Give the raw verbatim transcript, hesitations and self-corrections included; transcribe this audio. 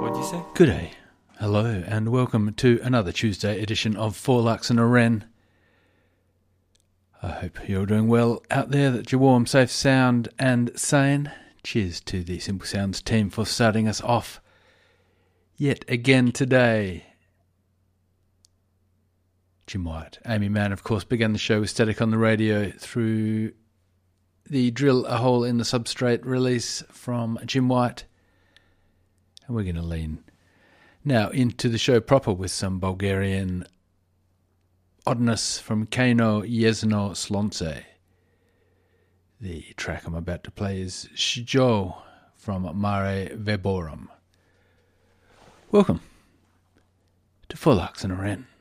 What'd you say? Good day, hello, and welcome to another Tuesday edition of Four Lux and a Wren. I hope you're doing well out there, that you're warm, safe, sound and sane. Cheers to the Simple Sounds team for starting us off yet again today. Jim White, Amy Mann, of course, began the show with Static on the Radio through the Drill a Hole in the Substrate release from Jim White. And we're going to lean now into the show proper with some Bulgarian oddness from Kano Yezno Slonce. The track I'm about to play is Shjo from Mare Veborum. Welcome to Four Lux and a Wren.